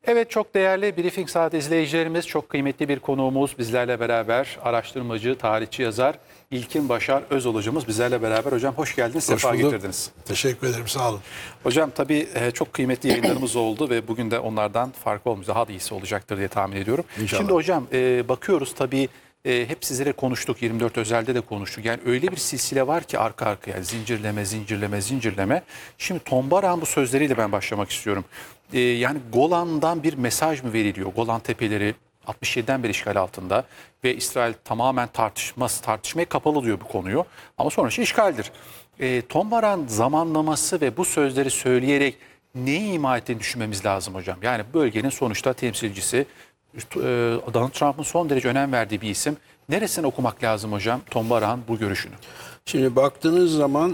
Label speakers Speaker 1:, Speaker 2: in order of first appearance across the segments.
Speaker 1: Evet, çok değerli Briefing Saat izleyicilerimiz, çok kıymetli bir konuğumuz bizlerle beraber. Araştırmacı, tarihçi, yazar İlkin Başar Özol hocamız bizlerle beraber. Hocam hoş geldiniz,
Speaker 2: Hoş
Speaker 1: sefa
Speaker 2: bulduk.
Speaker 1: getirdiniz.
Speaker 2: Teşekkür ederim, sağ olun.
Speaker 1: Hocam tabii çok kıymetli yayınlarımız oldu ve bugün de onlardan farklı olmuş, daha da iyisi olacaktır diye tahmin ediyorum.
Speaker 2: İnşallah.
Speaker 1: Şimdi hocam bakıyoruz tabii hep sizlere konuştuk, 24 Özel'de de konuştuk. Yani öyle bir silsile var ki arka arkaya zincirleme. Şimdi Tom Barak'ın bu sözleriyle ben başlamak istiyorum. Yani Golan'dan bir mesaj mı veriliyor? Golan Tepeleri 67'den beri işgal altında ve İsrail tamamen tartışmaya kapalı diyor bu konuyu. Ama sonuçta işgaldir. Tom Barak'ın zamanlaması ve bu sözleri söyleyerek neyi ima ettiğini düşünmemiz lazım hocam. Yani bölgenin sonuçta temsilcisi, Donald Trump'ın son derece önem verdiği bir isim. Neresini okumak lazım hocam Tom Barak'ın bu görüşünü?
Speaker 2: Şimdi baktığınız zaman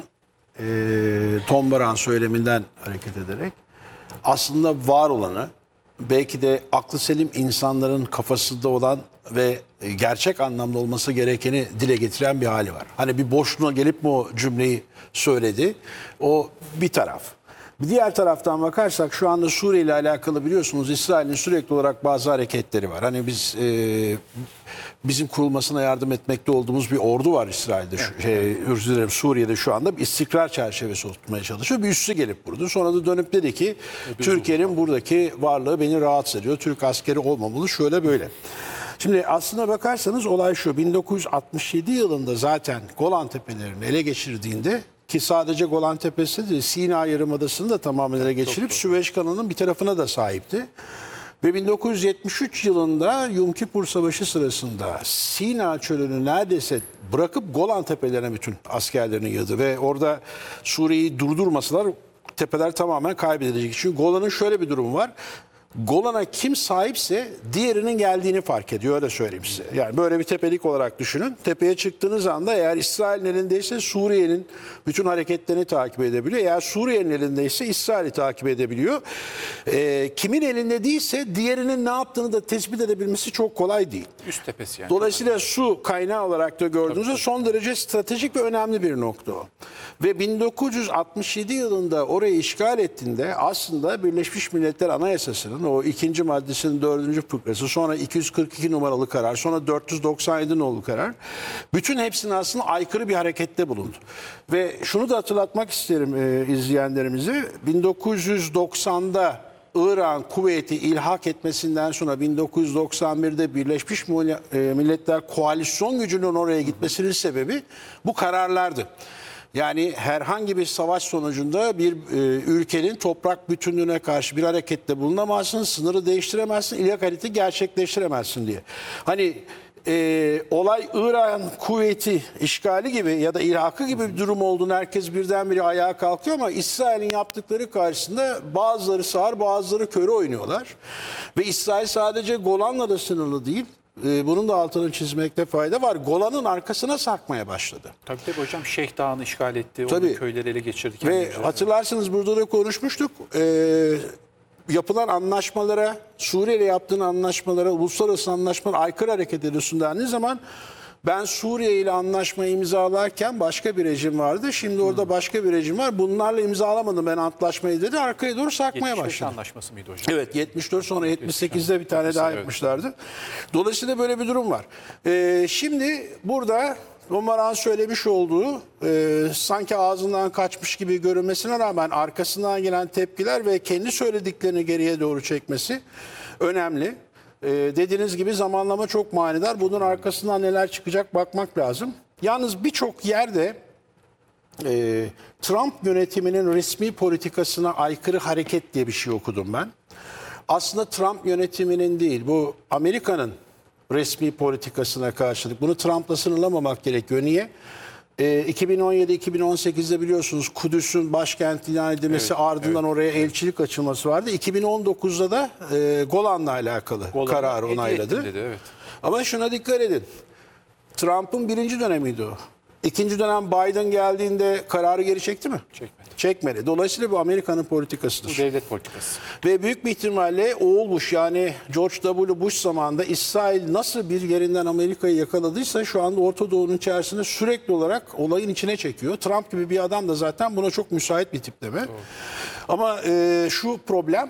Speaker 2: Tom Barak'ın söyleminden hareket ederek aslında var olanı, belki de aklı selim insanların kafasında olan ve gerçek anlamda olması gerekeni dile getiren bir hali var. Hani bir boşluğuna gelip mi o cümleyi söyledi? O bir taraf. Bir diğer taraftan bakarsak şu anda Suriye ile alakalı biliyorsunuz İsrail'in sürekli olarak bazı hareketleri var. Hani bizim kurulmasına yardım etmekte olduğumuz bir ordu var İsrail'de, özür dilerim, Suriye'de şu anda bir istikrar çerçevesi oturtmaya çalışıyor. Bir üssü gelip vurdu. Sonra da dönüp dedi ki Türkiye'nin buradaki varlığı beni rahatsız ediyor. Türk askeri olmamalı, şöyle böyle. Şimdi aslına bakarsanız olay şu: 1967 yılında zaten Golan Tepelerini ele geçirdiğinde, ki sadece Golan Tepesi değil, Sina Yarımadası'nı da tamamen ele geçirip Süveyş Kanalı'nın bir tarafına da sahipti. Ve 1973 yılında Yom Kippur Savaşı sırasında Sina Çölü'nü neredeyse bırakıp Golan Tepelerine bütün askerlerini yığdı. Ve orada Suriye'yi durdurmasalar tepeler tamamen kaybedilecek. Çünkü Golan'ın şöyle bir durumu var: Golan'a kim sahipse diğerinin geldiğini fark ediyor, öyle söyleyeyim size. Yani böyle bir tepelik olarak düşünün. Tepeye çıktığınız anda eğer İsrail'in elindeyse Suriye'nin bütün hareketlerini takip edebiliyor. Eğer Suriye'nin elindeyse İsrail'i takip edebiliyor. Kimin elinde değilse diğerinin ne yaptığını da tespit edebilmesi çok kolay değil.
Speaker 1: Üst tepesi yani.
Speaker 2: Dolayısıyla su kaynağı olarak da gördüğünüzde son derece stratejik ve önemli bir nokta o. Ve 1967 yılında orayı işgal ettiğinde aslında Birleşmiş Milletler Anayasası'nın o ikinci maddesinin 4. fıkrası, sonra 242 numaralı karar, sonra 497 nolu karar, bütün hepsinin aslında aykırı bir harekette bulundu. Ve şunu da hatırlatmak isterim izleyenlerimize: 1990'da İran Kuveyt'i ilhak etmesinden sonra 1991'de Birleşmiş Milletler koalisyon gücünün oraya gitmesinin sebebi bu kararlardı. Yani herhangi bir savaş sonucunda bir ülkenin toprak bütünlüğüne karşı bir harekette bulunamazsın, sınırı değiştiremezsin, ilhak hareketi gerçekleştiremezsin diye. Hani olay İran Kuveyt'i işgali gibi ya da ilhakı gibi bir durum olduğunu herkes birdenbire ayağa kalkıyor, ama İsrail'in yaptıkları karşısında bazıları sağır, bazıları körü oynuyorlar. Ve İsrail sadece Golan'la da sınırlı değil. Bunun da altını çizmekte fayda var. Golan'ın arkasına sarkmaya başladı.
Speaker 1: Tabii hocam, Şeyh Dağı'nı işgal etti,
Speaker 2: Tabii.
Speaker 1: onun köyleri ele geçirdi.
Speaker 2: Ve hatırlarsınız, burada da konuşmuştuk. Yapılan anlaşmalara, Suriye ile yaptığın anlaşmalara, uluslararası anlaşmalara aykırı hareket ediyorsun dendiği zaman, ben Suriye ile anlaşmayı imzalarken başka bir rejim vardı, şimdi orada başka bir rejim var, bunlarla imzalamadım ben antlaşmayı dedi, arkaya doğru sarkmaya
Speaker 1: 75
Speaker 2: başladı.
Speaker 1: anlaşması mıydı hocam?
Speaker 2: Evet, 74, sonra 78'de bir tane daha yapmışlardı. Dolayısıyla böyle bir durum var. Şimdi burada Omar'ın söylemiş olduğu sanki ağzından kaçmış gibi görünmesine rağmen arkasından gelen tepkiler ve kendi söylediklerini geriye doğru çekmesi önemli. Dediğiniz gibi zamanlama çok manidar. Bunun arkasından neler çıkacak bakmak lazım. Yalnız birçok yerde Trump yönetiminin resmi politikasına aykırı hareket diye bir şey okudum ben. Aslında Trump yönetiminin değil, bu Amerika'nın resmi politikasına karşılık. Bunu Trump'la sınırlamamak gerekiyor. Niye? 2017-2018'de biliyorsunuz Kudüs'ün başkent ilan edilmesi, ardından oraya elçilik açılması vardı. 2019'da da Golan'la alakalı kararı onayladı.
Speaker 1: Dedi, evet.
Speaker 2: Ama şuna dikkat edin. Trump'ın birinci dönemiydi o. İkinci dönem Biden geldiğinde kararı geri çekti mi?
Speaker 1: Çekmedi.
Speaker 2: Çekmedi. Dolayısıyla bu Amerika'nın politikasıdır.
Speaker 1: Bu devlet politikası.
Speaker 2: Ve büyük bir ihtimalle oğul Bush, yani George W. Bush zamanında İsrail nasıl bir yerinden Amerika'yı yakaladıysa şu anda Orta Doğu'nun içerisinde sürekli olarak olayın içine çekiyor. Trump gibi bir adam da zaten buna çok müsait bir tipleme. Doğru. Ama şu problem,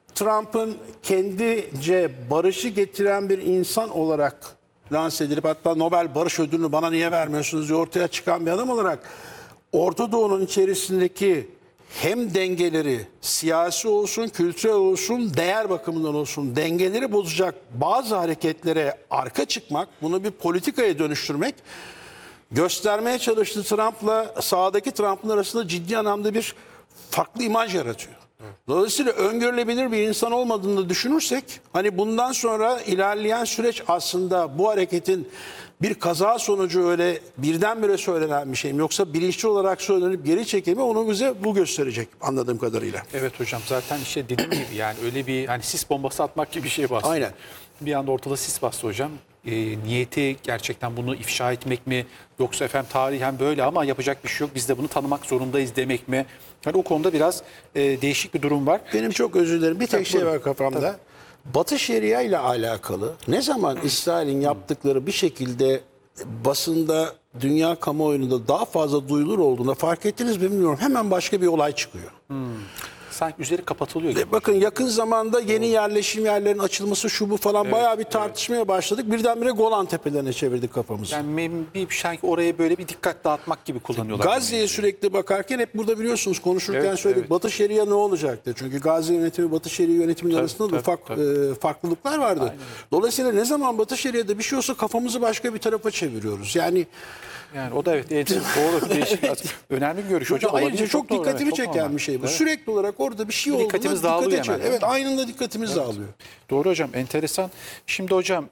Speaker 2: Trump'ın kendince barışı getiren bir insan olarak lanse edilip hatta Nobel Barış Ödülünü bana niye vermiyorsunuz diye ortaya çıkan bir adam olarak Orta Doğu'nun içerisindeki hem dengeleri siyasi olsun, kültürel olsun, değer bakımından olsun dengeleri bozacak bazı hareketlere arka çıkmak, bunu bir politikaya dönüştürmek göstermeye çalıştığı Trump'la sağdaki Trump'ın arasında ciddi anlamda bir farklı imaj yaratıyor. Dolayısıyla öngörülebilir bir insan olmadığını düşünürsek hani bundan sonra ilerleyen süreç aslında bu hareketin bir kaza sonucu öyle birdenbire söylenen bir şey mi yoksa bilinçli olarak söylenip geri çekilme onu bize bu gösterecek anladığım kadarıyla.
Speaker 1: Evet hocam, zaten işte dediğim gibi yani öyle bir hani sis bombası atmak gibi bir şey bastı.
Speaker 2: Aynen.
Speaker 1: Bir anda ortada sis bastı hocam. Niyeti gerçekten bunu ifşa etmek mi yoksa efendim tarihen böyle ama yapacak bir şey yok, biz de bunu tanımak zorundayız demek mi? Yani o konuda biraz değişik bir durum var.
Speaker 2: Benim çok özür dilerim. Bir tek şey
Speaker 1: buyurun.
Speaker 2: var kafamda.
Speaker 1: Tabii.
Speaker 2: Batı Şeria ile alakalı ne zaman İsrail'in yaptıkları bir şekilde basında, dünya kamuoyunda daha fazla duyulur olduğunda fark ettiniz mi bilmiyorum. Hemen başka bir olay çıkıyor.
Speaker 1: Sanki üzeri kapatılıyor gibi.
Speaker 2: Bakın yakın zamanda yeni yerleşim yerlerinin açılması şu bu falan bayağı bir tartışmaya başladık. Birdenbire Golan Tepelerine çevirdik kafamızı.
Speaker 1: Yani bir sanki oraya böyle bir dikkat dağıtmak gibi kullanıyorlar.
Speaker 2: Gazze'ye sürekli bakarken hep burada biliyorsunuz konuşurken
Speaker 1: Evet,
Speaker 2: söyledik.
Speaker 1: evet.
Speaker 2: Batı Şeria ne olacaktı? Çünkü Gazze yönetimi Batı Şeria yönetiminin arasında da ufak farklılıklar vardı. Dolayısıyla ne zaman Batı Şeria'da bir şey olsa kafamızı başka bir tarafa çeviriyoruz. Yani
Speaker 1: O da evet doğru, değişik. Önemli bir görüş hocam.
Speaker 2: ayrıca
Speaker 1: Olabilir,
Speaker 2: çok
Speaker 1: doğru,
Speaker 2: dikkatimi
Speaker 1: evet, çok
Speaker 2: çeken
Speaker 1: normal.
Speaker 2: bir şey bu.
Speaker 1: Evet.
Speaker 2: Sürekli olarak orada bir şey olduğunda
Speaker 1: Dikkatimiz dağılıyor
Speaker 2: dikkate
Speaker 1: hemen,
Speaker 2: çevir- Evet,
Speaker 1: değil mi?
Speaker 2: anında dikkatimiz dağılıyor.
Speaker 1: Doğru hocam, enteresan. Şimdi hocam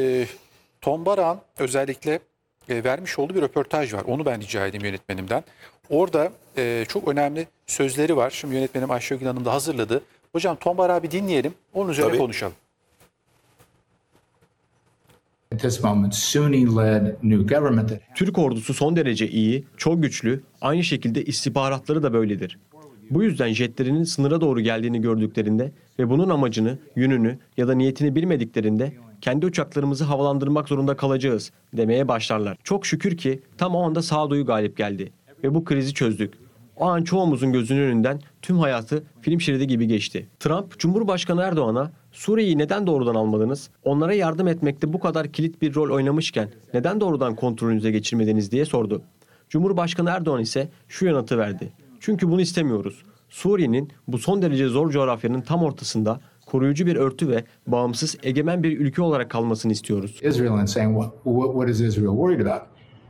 Speaker 1: Tom Barak'ın özellikle vermiş olduğu bir röportaj var. Onu ben rica edeyim yönetmenimden. Orada çok önemli sözleri var. Şimdi yönetmenim Ayşegül Hanım da hazırladı. Hocam Tom Barak'ı bir dinleyelim. Onun üzerine
Speaker 2: Tabii.
Speaker 1: konuşalım.
Speaker 3: At this moment, Sunni-led new government that
Speaker 4: Türk ordusu son derece iyi, çok güçlü, aynı şekilde istihbaratları da böyledir. Bu yüzden jetlerinin sınıra doğru geldiğini gördüklerinde ve bunun amacını, yönünü ya da niyetini bilmediklerinde kendi uçaklarımızı havalandırmak zorunda kalacağız demeye başlarlar. Çok şükür ki tam o anda sağduyu galip geldi ve bu krizi çözdük. O an çoğumuzun gözünün önünden tüm hayatı film şeridi gibi geçti. Trump, Cumhurbaşkanı Erdoğan'a Suriye'yi neden doğrudan almadınız? Onlara yardım etmekte bu kadar kilit bir rol oynamışken neden doğrudan kontrolünüze geçirmediniz diye sordu. Cumhurbaşkanı Erdoğan ise şu yanıtı verdi. Çünkü bunu istemiyoruz. Suriye'nin bu son derece zor coğrafyanın tam ortasında koruyucu bir örtü ve bağımsız egemen bir ülke olarak kalmasını istiyoruz.
Speaker 3: Israel and saying, what is Israel worried about?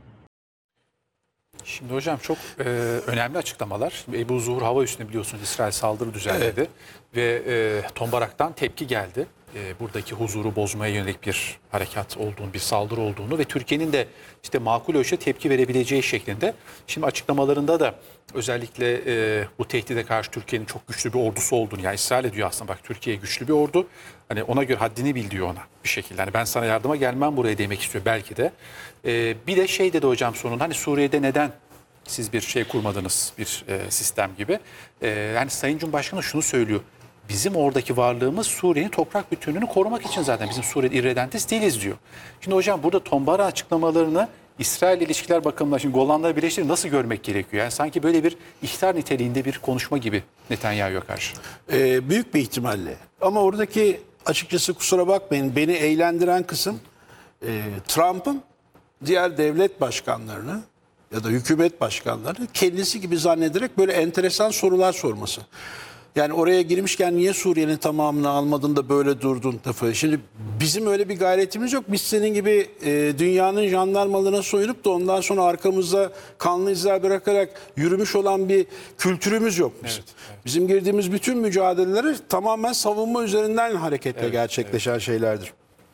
Speaker 1: Şimdi hocam çok önemli açıklamalar. Şimdi Ebu Zuhur hava üssüne biliyorsunuz İsrail saldırı düzenledi. Ve Tom Barak'tan tepki geldi. Buradaki huzuru bozmaya yönelik bir harekat olduğunu, bir saldırı olduğunu ve Türkiye'nin de işte makul ölçüde tepki verebileceği şeklinde. Şimdi açıklamalarında da özellikle bu tehdide karşı Türkiye'nin çok güçlü bir ordusu olduğunu, yani İsrail'e diyor aslında bak Türkiye güçlü bir ordu. Hani ona göre haddini bil diyor ona bir şekilde. Hani ben sana yardıma gelmem buraya demek istiyor belki de. Bir de şey dedi hocam sonunda, hani Suriye'de neden siz bir şey kurmadınız, bir sistem gibi. Yani Sayın Cumhurbaşkanı şunu söylüyor. Bizim oradaki varlığımız Suriye'nin toprak bütünlüğünü korumak için zaten. Bizim Suriye'de irredentis değiliz diyor. Şimdi hocam burada Tom Barak açıklamalarını İsrail ilişkiler bakımından şimdi Golanları birleştirip nasıl görmek gerekiyor? Yani sanki böyle bir ihtar niteliğinde bir konuşma gibi Netanyahu'ya karşı.
Speaker 2: Büyük bir ihtimalle. Ama oradaki açıkçası kusura bakmayın beni eğlendiren kısım Trump'ın diğer devlet başkanlarını ya da hükümet başkanlarını kendisi gibi zannederek böyle enteresan sorular sorması. Yani oraya girmişken niye Suriye'nin tamamını almadın da böyle durdun? Şimdi bizim öyle bir gayretimiz yok. Biz senin gibi dünyanın jandarmalarına soyunup da ondan sonra arkamızda kanlı izler bırakarak yürümüş olan bir kültürümüz yok bizim. Evet. Bizim girdiğimiz bütün mücadeleleri tamamen savunma üzerinden hareketle gerçekleşen şeylerdir.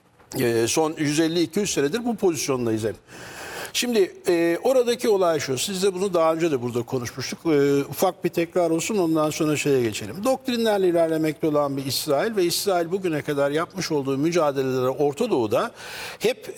Speaker 2: Son 150-200 senedir bu pozisyondayız hep. Şimdi oradaki olay şu, siz de bunu daha önce de burada konuşmuştuk. Ufak bir tekrar olsun ondan sonra şeye geçelim. Doktrinlerle ilerlemekte olan bir İsrail ve İsrail bugüne kadar yapmış olduğu mücadelelere Orta Doğu'da hep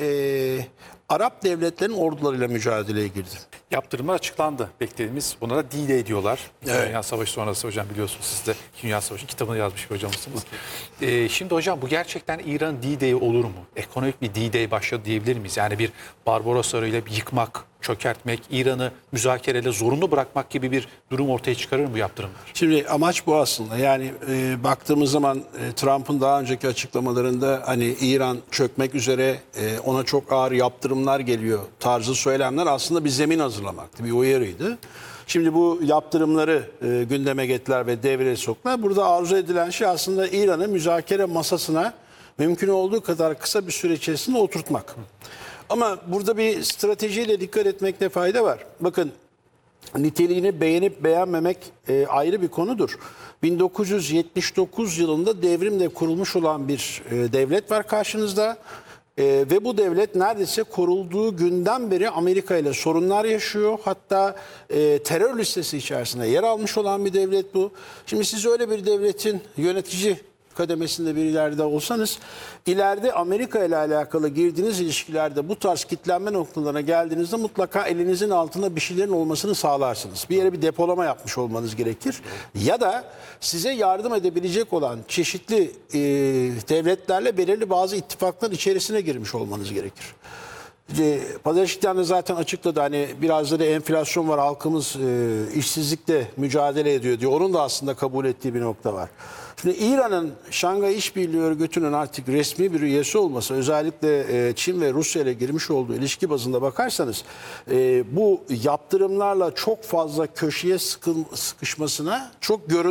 Speaker 2: Arap devletlerinin ordularıyla mücadeleye girdi.
Speaker 1: Yaptırımlar açıklandı. Beklediğimiz buna da D-Day diyorlar.
Speaker 2: Evet.
Speaker 1: Dünya Savaşı sonrası hocam biliyorsunuz siz de Dünya Savaşı kitabını yazmış bir hocamızsınız. Şimdi hocam bu gerçekten İran D-Day olur mu? Ekonomik bir D-Day başladı diyebilir miyiz? Yani bir Barbaros Sarayı'yla bir yıkmak çökertmek, İran'ı müzakereyle zorunlu bırakmak gibi bir durum ortaya çıkarır mı bu yaptırımlar?
Speaker 2: Şimdi amaç bu aslında. Yani baktığımız zaman Trump'ın daha önceki açıklamalarında hani İran çökmek üzere, ona çok ağır yaptırımlar geliyor tarzı söylemler aslında bir zemin hazırlamaktı, bir uyarıydı. Şimdi bu yaptırımları gündeme getirdiler ve devreye soktular. Burada arzu edilen şey aslında İran'ı müzakere masasına mümkün olduğu kadar kısa bir süre içerisinde oturtmak. Ama burada bir stratejiyle dikkat etmekte fayda var. Bakın, niteliğini beğenip beğenmemek ayrı bir konudur. 1979 yılında devrimle kurulmuş olan bir devlet var karşınızda. Ve bu devlet neredeyse kurulduğu günden beri Amerika ile sorunlar yaşıyor. Hatta terör listesi içerisinde yer almış olan bir devlet bu. Şimdi siz öyle bir devletin yönetici kademesinde bir ileride olsanız, ileride Amerika ile alakalı girdiğiniz ilişkilerde bu tarz kitlenme noktalarına geldiğinizde mutlaka elinizin altında bir şeylerin olmasını sağlarsınız. Bir yere bir depolama yapmış olmanız gerekir. Ya da size yardım edebilecek olan çeşitli devletlerle belirli bazı ittifakların içerisine girmiş olmanız gerekir. Pazarşik'ten de zaten açıkladı, hani biraz da enflasyon var, halkımız işsizlikle mücadele ediyor diyor. Onun da aslında kabul ettiği bir nokta var. Şimdi İran'ın Şangay İşbirliği Örgütü'nün artık resmi bir üyesi olması, özellikle Çin ve Rusya ile girmiş olduğu ilişki bazında bakarsanız bu yaptırımlarla çok fazla köşeye sıkışmasına çok görüntü